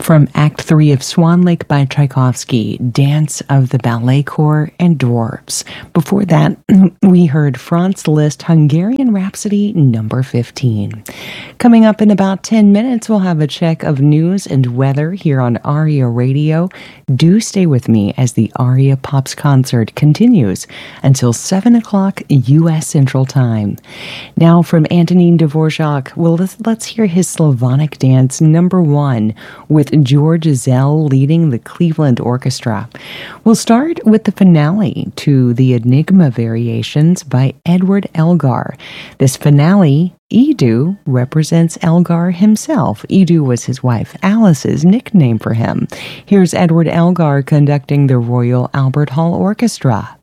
From Act 3 of Swan Lake by Tchaikovsky, Dance of the Ballet Corps and Dwarves. Before that, we heard Franz Liszt Hungarian Rhapsody number 15. Coming up in about 10 minutes, we'll have a check of news and weather here on ARIA Radio. Do stay with me as the ARIA Pops concert continues until 7 o'clock U.S. Central Time. Now from Antonin Dvorak, well, let's hear his Slavonic Dance number 1 with George Zell leading the Cleveland Orchestra. We'll start with the finale to the Enigma Variations by Edward Elgar. This finale, Edu, represents Elgar himself. Edu was his wife Alice's nickname for him. Here's Edward Elgar conducting the Royal Albert Hall Orchestra.